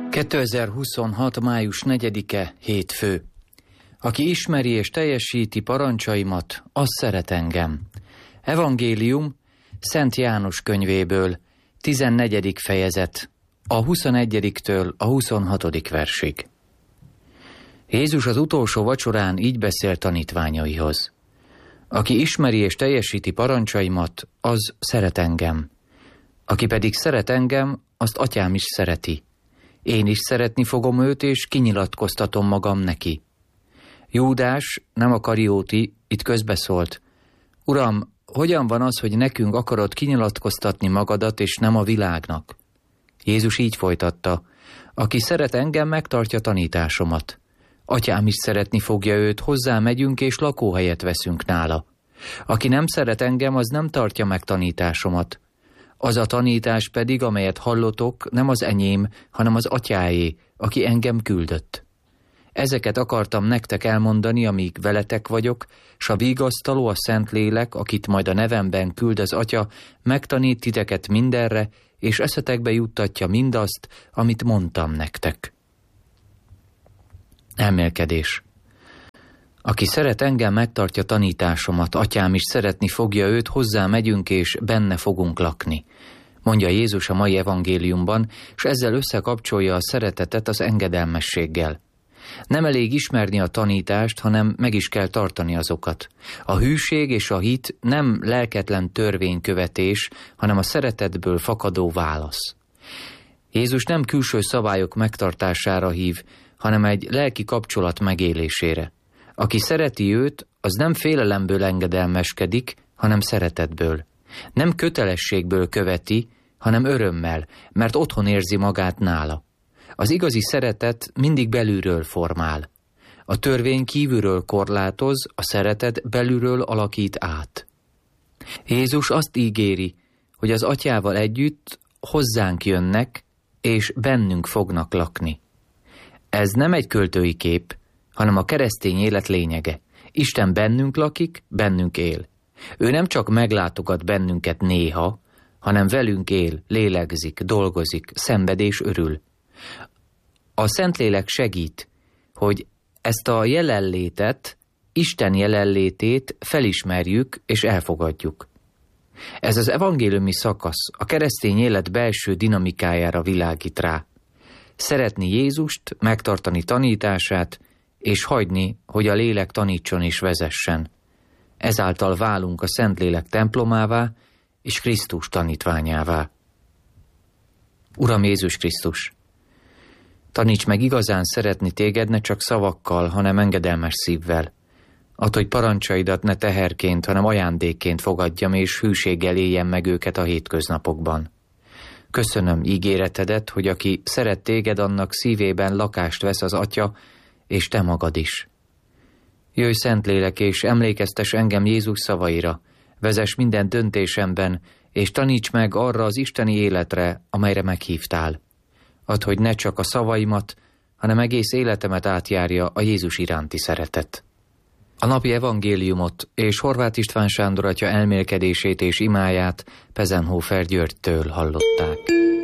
2026. május 4-e, hétfő. Aki ismeri és teljesíti parancsaimat, az szeret engem. Evangélium Szent János könyvéből, 14. fejezet, a 21-től a 26. versig. Jézus az utolsó vacsorán így beszél tanítványaihoz. Aki ismeri és teljesíti parancsaimat, az szeret engem. Aki pedig szeret engem, azt atyám is szereti. Én is szeretni fogom őt, és kinyilatkoztatom magam neki. Júdás, nem a Karióti, itt közbeszólt. Uram, hogyan van az, hogy nekünk akarod kinyilatkoztatni magadat, és nem a világnak? Jézus így folytatta. Aki szeret engem, megtartja tanításomat. Atyám is szeretni fogja őt, hozzá megyünk, és lakóhelyet veszünk nála. Aki nem szeret engem, az nem tartja meg tanításomat. Az a tanítás pedig, amelyet hallotok, nem az enyém, hanem az atyáé, aki engem küldött. Ezeket akartam nektek elmondani, amíg veletek vagyok, s a vigasztaló, a Szentlélek, akit majd a nevemben küld az Atya, megtanít titeket mindenre, és eszetekbe juttatja mindazt, amit mondtam nektek. Elmélkedés. Aki szeret engem, megtartja tanításomat, atyám is szeretni fogja őt, hozzá megyünk, és benne fogunk lakni. Mondja Jézus a mai evangéliumban, és ezzel összekapcsolja a szeretetet az engedelmességgel. Nem elég ismerni a tanítást, hanem meg is kell tartani azokat. A hűség és a hit nem lelketlen törvénykövetés, hanem a szeretetből fakadó válasz. Jézus nem külső szabályok megtartására hív, hanem egy lelki kapcsolat megélésére. Aki szereti őt, az nem félelemből engedelmeskedik, hanem szeretetből. Nem kötelességből követi, hanem örömmel, mert otthon érzi magát nála. Az igazi szeretet mindig belülről formál. A törvény kívülről korlátoz, a szeretet belülről alakít át. Jézus azt ígéri, hogy az atyával együtt hozzánk jönnek, és bennünk fognak lakni. Ez nem egy költői kép, hanem a keresztény élet lényege. Isten bennünk lakik, bennünk él. Ő nem csak meglátogat bennünket néha, hanem velünk él, lélegzik, dolgozik, szenved és örül. A Szentlélek segít, hogy ezt a jelenlétet, Isten jelenlétét felismerjük és elfogadjuk. Ez az evangéliumi szakasz a keresztény élet belső dinamikájára világít rá. Szeretni Jézust, megtartani tanítását, és hagyni, hogy a lélek tanítson és vezessen. Ezáltal válunk a Szentlélek templomává és Krisztus tanítványává. Uram Jézus Krisztus, taníts meg igazán szeretni téged, ne csak szavakkal, hanem engedelmes szívvel. Add, hogy parancsaidat ne teherként, hanem ajándékként fogadjam, és hűséggel éljem meg őket a hétköznapokban. Köszönöm ígéretedet, hogy aki szeret téged, annak szívében lakást vesz az Atya, és te magad is. Jöjj Szentlélek, és emlékeztes engem Jézus szavaira, vezess minden döntésemben, és taníts meg arra az isteni életre, amelyre meghívtál. Add, hogy ne csak a szavaimat, hanem egész életemet átjárja a Jézus iránti szeretet. A napi evangéliumot és Horváth István Sándor atya elmélkedését és imáját Pezenhofer Györgytől hallották.